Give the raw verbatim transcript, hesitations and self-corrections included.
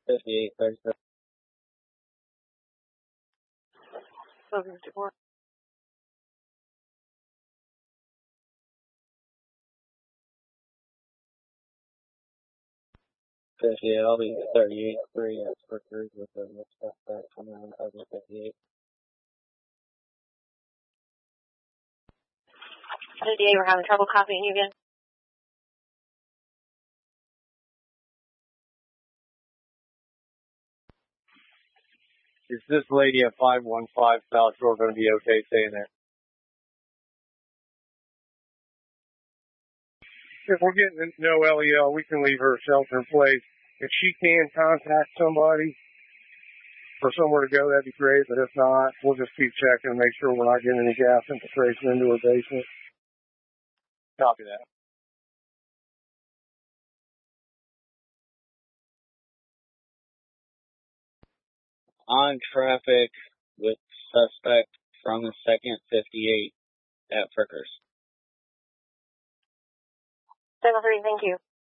fifty-eight thirty-seven. seven fifty-four. fifty-eight, I'll be thirty-eight three at Frickers with the next step back coming on over fifty-eight. fifty-eight, we're having trouble copying you again. Is this lady at five one five South Shore going to be okay staying there? If we're getting no L E L, we can leave her shelter in place. If she can contact somebody for somewhere to go, that'd be great. But if not, we'll just keep checking and make sure we're not getting any gas infiltration into her basement. Copy that. On traffic with suspect from the second fifty-eight at Frickers. seven three, thank you.